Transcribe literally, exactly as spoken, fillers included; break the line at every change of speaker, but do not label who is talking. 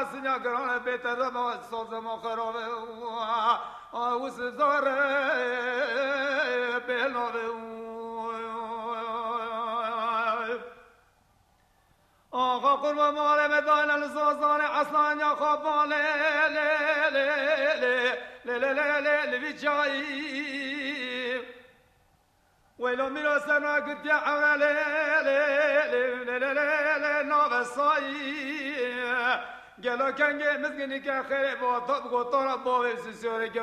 سنیا گران بهتر ما ساز ما خرابه و سزاره بلنوه آقا قربان مال مدان الزازان اصلا یا خوابان لی لی لی لی لی لی لی لی جایی ویلو میرا سنا گدی عمل لی لی لی لی لی نوسایی گلو کنگه مزگنی که خیلی با تو بگو تو را با ویسی سیاره